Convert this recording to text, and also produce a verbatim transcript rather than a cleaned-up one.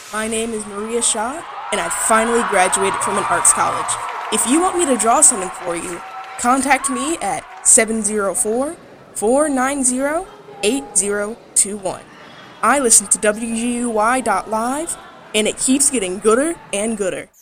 My name is Maria Shaw, and I finally graduated from an arts college. If you want me to draw something for you, contact me at seven zero four, four nine zero, eight zero two one. I listen to W G U Y dot live, and it keeps getting gooder and gooder.